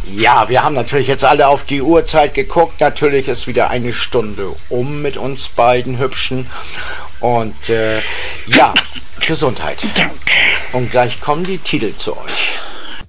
Ja, wir haben natürlich jetzt alle auf die Uhrzeit geguckt. Natürlich ist wieder eine Stunde um mit uns beiden Hübschen. Und ja, Gesundheit. Danke. Und gleich kommen die Titel zu euch.